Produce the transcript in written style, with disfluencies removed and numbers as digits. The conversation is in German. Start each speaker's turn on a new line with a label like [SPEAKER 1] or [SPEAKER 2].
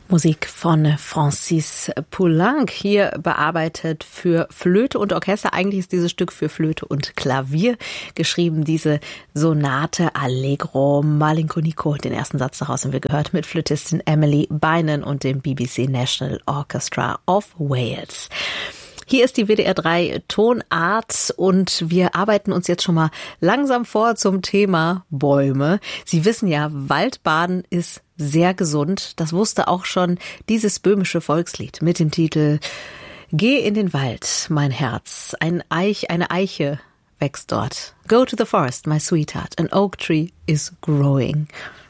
[SPEAKER 1] Musik von Francis Poulenc, hier bearbeitet für Flöte und Orchester. Eigentlich ist dieses Stück für Flöte und Klavier geschrieben, diese Sonate Allegro Malinconico. Den ersten Satz daraus haben wir gehört mit Flötistin Emily Beynon und dem BBC National Orchestra of Wales. Hier ist die WDR 3 Tonart und wir arbeiten uns jetzt schon mal langsam vor zum Thema Bäume. Sie wissen ja, Waldbaden ist sehr gesund. Das wusste auch schon dieses böhmische Volkslied mit dem Titel Geh in den Wald, mein Herz. Eine Eiche wächst dort. Go to the forest, my sweetheart. An oak tree is growing.